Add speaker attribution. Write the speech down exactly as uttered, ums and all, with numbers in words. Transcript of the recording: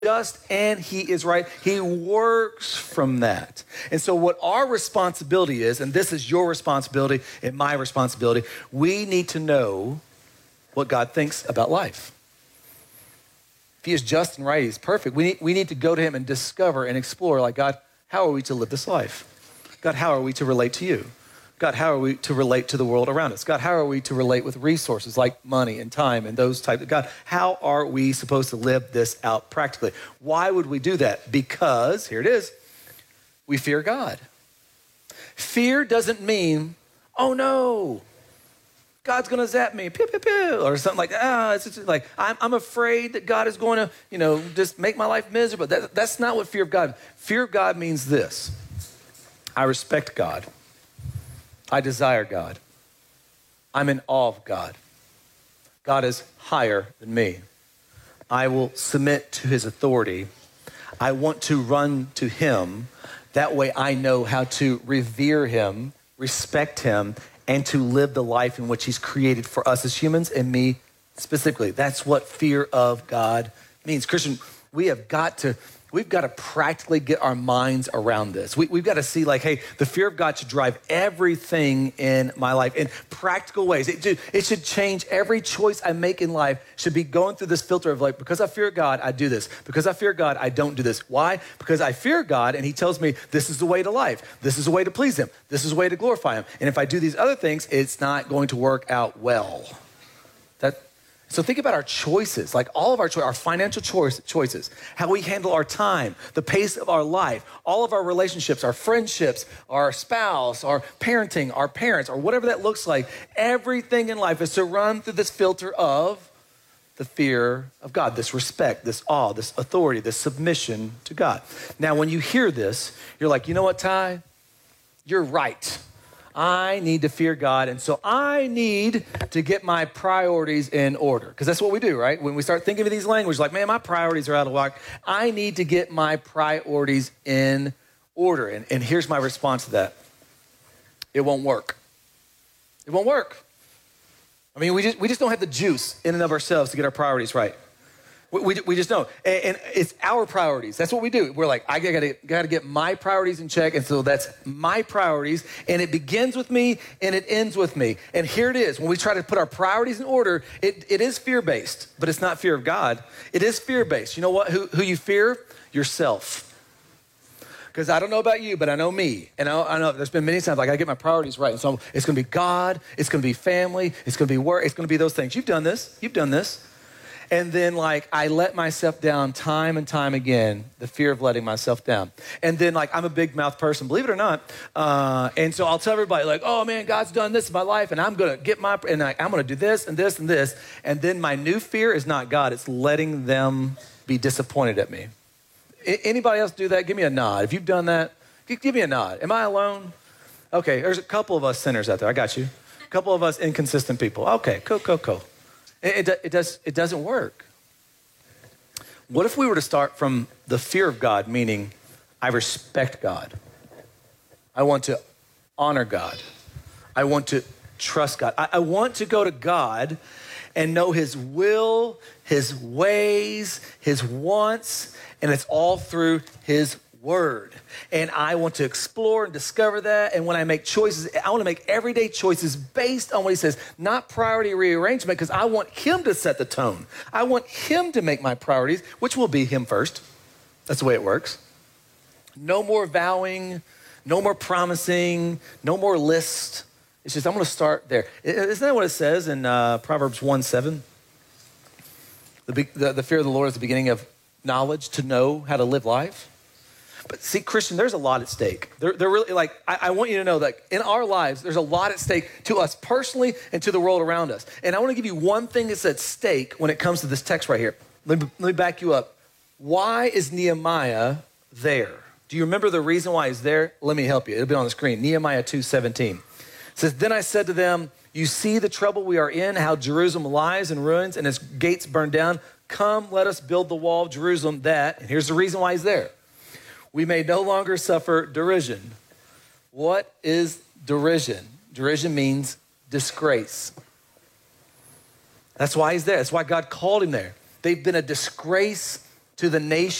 Speaker 1: just and he is right. He works from that. And so what our responsibility is, and this is your responsibility and my responsibility, we need to know what God thinks about life. If he is just and right, he's perfect. We need, we need to go to him and discover and explore, like, God, how are we to live this life? God, how are we to relate to you? God, how are we to relate to the world around us? God, how are we to relate with resources like money and time and those types of, God, how are we supposed to live this out practically? Why would we do that? Because, here it is, we fear God. Fear doesn't mean, oh no, God's gonna zap me, pew, pew, pew, or something like that. Ah, it's just like, I'm, I'm afraid that God is going to, you know, just make my life miserable. That, that's not what fear of God. Fear of God means this. I respect God. I desire God. I'm in awe of God. God is higher than me. I will submit to his authority. I want to run to him. That way I know how to revere him, respect him, and to live the life in which he's created for us as humans and me specifically. That's what fear of God means. Christian, we have got to We've got to practically get our minds around this. We, we've got to see like, hey, the fear of God should drive everything in my life in practical ways. It, should, it should change every choice I make in life, should be going through this filter of like, because I fear God, I do this. Because I fear God, I don't do this. Why? Because I fear God and he tells me this is the way to life. This is the way to please him. This is the way to glorify him. And if I do these other things, it's not going to work out well. That. So think about our choices, like all of our choices, our financial choice, choices, how we handle our time, the pace of our life, all of our relationships, our friendships, our spouse, our parenting, our parents, or whatever that looks like. Everything in life is to run through this filter of the fear of God, this respect, this awe, this authority, this submission to God. Now, when you hear this, you're like, you know what, Ty? You're right. I need to fear God, and so I need to get my priorities in order. Because that's what we do, right? When we start thinking of these languages, like, man, my priorities are out of whack. I need to get my priorities in order. And, and here's my response to that. It won't work. It won't work. I mean, we just we just don't have the juice in and of ourselves to get our priorities right. We, we, we just don't. And, and it's our priorities. That's what we do. We're like, I gotta, gotta get my priorities in check. And so that's my priorities. And it begins with me and it ends with me. And here it is. When we try to put our priorities in order, it, it is fear-based, but it's not fear of God. It is fear-based. You know what? Who, who you fear? Yourself. Because I don't know about you, but I know me. And I, I know there's been many times like I get my priorities right. And so it's going to be God. It's going to be family. It's going to be work. It's going to be those things. You've done this. You've done this. And then like I let myself down time and time again, the fear of letting myself down. And then like I'm a big mouth person, believe it or not. Uh, and so I'll tell everybody like, oh man, God's done this in my life and I'm going to get my, and I, I'm going to do this and this and this. And then my new fear is not God, it's letting them be disappointed at me. I, anybody else do that? Give me a nod. If you've done that, give me a nod. Am I alone? Okay, there's a couple of us sinners out there. I got you. A couple of us inconsistent people. Okay, cool, cool, cool. It, it, it, does, it doesn't work. What if we were to start from the fear of God, meaning I respect God. I want to honor God. I want to trust God. I, I want to go to God and know his will, his ways, his wants, and it's all through his word. And I want to explore and discover that. And when I make choices, I want to make everyday choices based on what he says, not priority rearrangement, because I want him to set the tone. I want him to make my priorities, which will be him first. That's the way it works. No more vowing, no more promising, no more list. It's just, I'm going to start there. Isn't that what it says in uh, Proverbs one seven? The, the, the fear of the Lord is the beginning of knowledge, to know how to live life. But see, Christian, there's a lot at stake. They're, they're really like, I, I want you to know that in our lives, there's a lot at stake to us personally and to the world around us. And I want to give you one thing that's at stake when it comes to this text right here. Let me, let me back you up. Why is Nehemiah there? Do you remember the reason why he's there? Let me help you. It'll be on the screen. Nehemiah two seventeen. It says, then I said to them, you see the trouble we are in, how Jerusalem lies in ruins and its gates burned down. Come, let us build the wall of Jerusalem that, and here's the reason why he's there. We may no longer suffer derision. What is derision? Derision means disgrace. That's why he's there. That's why God called him there. They've been a disgrace to the nation.